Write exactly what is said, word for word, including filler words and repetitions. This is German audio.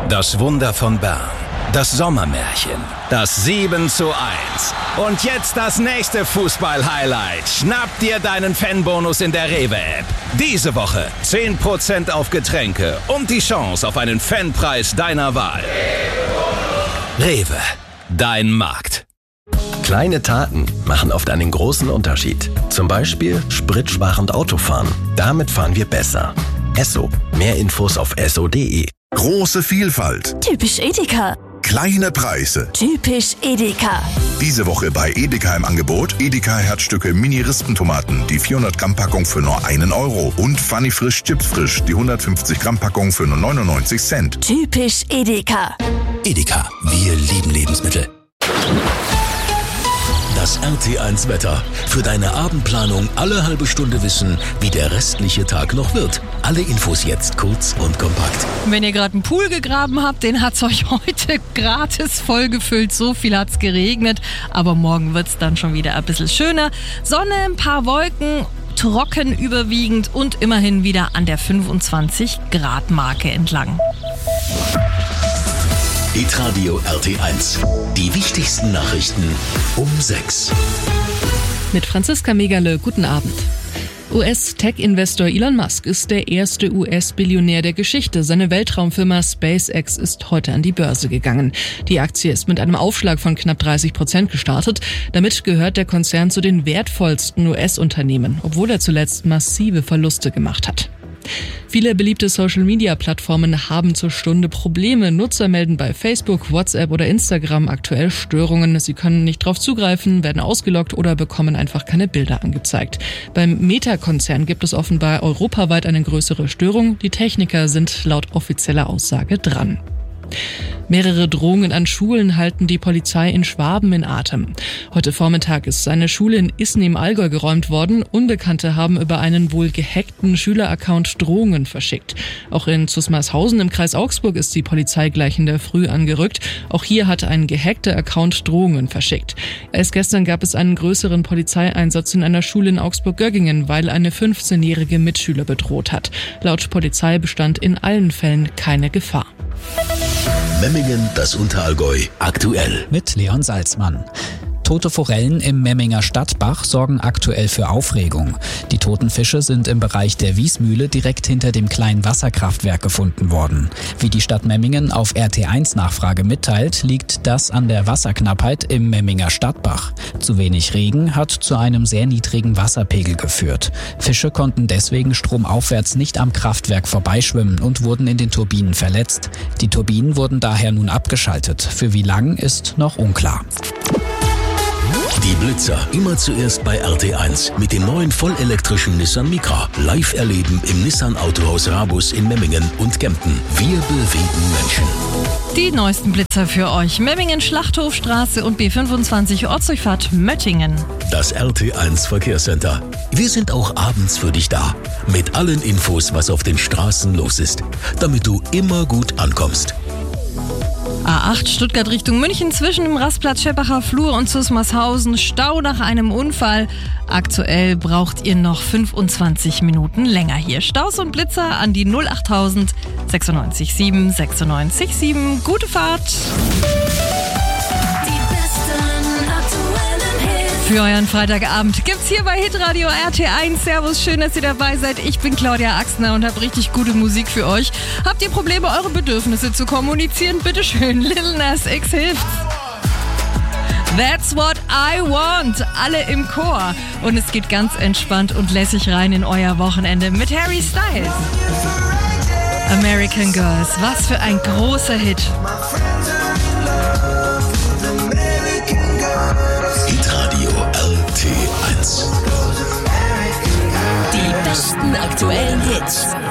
Das Wunder von Bern. Das Sommermärchen. Das sieben zu eins. Und jetzt das nächste Fußball-Highlight. Schnapp dir deinen Fanbonus in der Rewe-App. Diese Woche zehn Prozent auf Getränke und die Chance auf einen Fanpreis deiner Wahl. Rewe. Dein Markt. Kleine Taten machen oft einen großen Unterschied. Zum Beispiel spritsparend Autofahren. Damit fahren wir besser. Esso. Mehr Infos auf esso punkt de. Große Vielfalt. Typisch Edeka. Kleine Preise. Typisch Edeka. Diese Woche bei Edeka im Angebot Edeka Herzstücke Mini-Rispentomaten, die vierhundert Gramm Packung für nur einen Euro und Funny Frisch Chips Frisch, die hundertfünfzig Gramm Packung für nur neunundneunzig Cent. Typisch Edeka. Edeka. Wir lieben Lebensmittel. Das R T eins Wetter. Für deine Abendplanung alle halbe Stunde wissen, wie der restliche Tag noch wird. Alle Infos jetzt kurz und kompakt. Wenn ihr gerade einen Pool gegraben habt, den hat's euch heute gratis vollgefüllt. So viel hat's geregnet. Aber morgen wird's dann schon wieder ein bisschen schöner. Sonne, ein paar Wolken, trocken überwiegend und immerhin wieder an der fünfundzwanzig Grad Marke entlang. Hitradio R T eins. Die wichtigsten Nachrichten um sechs. Mit Franziska Megale, guten Abend. U S-Tech-Investor Elon Musk ist der erste U S-Billionär der Geschichte. Seine Weltraumfirma SpaceX ist heute an die Börse gegangen. Die Aktie ist mit einem Aufschlag von knapp dreißig Prozent gestartet. Damit gehört der Konzern zu den wertvollsten U S-Unternehmen, obwohl er zuletzt massive Verluste gemacht hat. Viele beliebte Social-Media-Plattformen haben zur Stunde Probleme. Nutzer melden bei Facebook, WhatsApp oder Instagram aktuell Störungen. Sie können nicht drauf zugreifen, werden ausgeloggt oder bekommen einfach keine Bilder angezeigt. Beim Meta-Konzern gibt es offenbar europaweit eine größere Störung. Die Techniker sind laut offizieller Aussage dran. Mehrere Drohungen an Schulen halten die Polizei in Schwaben in Atem. Heute Vormittag ist eine Schule in Issen im Allgäu geräumt worden. Unbekannte haben über einen wohl gehackten Schüleraccount Drohungen verschickt. Auch in Zusmarshausen im Kreis Augsburg ist die Polizei gleich in der Früh angerückt. Auch hier hatte ein gehackter Account Drohungen verschickt. Erst gestern gab es einen größeren Polizeieinsatz in einer Schule in Augsburg-Göggingen, weil eine fünfzehnjährige Mitschüler bedroht hat. Laut Polizei bestand in allen Fällen keine Gefahr. Memmingen, das Unterallgäu, aktuell. Mit Leon Salzmann. Tote Forellen im Memminger Stadtbach sorgen aktuell für Aufregung. Die toten Fische sind im Bereich der Wiesmühle direkt hinter dem kleinen Wasserkraftwerk gefunden worden. Wie die Stadt Memmingen auf R T eins Nachfrage mitteilt, liegt das an der Wasserknappheit im Memminger Stadtbach. Zu wenig Regen hat zu einem sehr niedrigen Wasserpegel geführt. Fische konnten deswegen stromaufwärts nicht am Kraftwerk vorbeischwimmen und wurden in den Turbinen verletzt. Die Turbinen wurden daher nun abgeschaltet. Für wie lang ist noch unklar. Die Blitzer immer zuerst bei R T eins mit dem neuen vollelektrischen Nissan Micra. Live erleben im Nissan Autohaus Rabus in Memmingen und Kempten. Wir bewegen Menschen. Die neuesten Blitzer für euch. Memmingen Schlachthofstraße und B fünfundzwanzig Ortsdurchfahrt Möttingen. Das R T eins Verkehrscenter. Wir sind auch abends für dich da. Mit allen Infos, was auf den Straßen los ist. Damit du immer gut ankommst. A acht Stuttgart Richtung München zwischen dem Rastplatz Scheppacher Flur und Zusmarshausen. Stau nach einem Unfall. Aktuell braucht ihr noch fünfundzwanzig Minuten länger hier. Staus und Blitzer an die null achttausend sechsundneunzig sieben sechsundneunzig sieben. Gute Fahrt! Für euren Freitagabend gibt's hier bei Hitradio R T eins. Servus, schön, dass ihr dabei seid. Ich bin Claudia Axner und habe richtig gute Musik für euch. Habt ihr Probleme, eure Bedürfnisse zu kommunizieren? Bitteschön, Lil Nas X hilft. That's what I want. Alle im Chor. Und es geht ganz entspannt und lässig rein in euer Wochenende mit Harry Styles. American Girls, was für ein großer Hit. Hitradio R T eins. Die besten aktuellen Hits.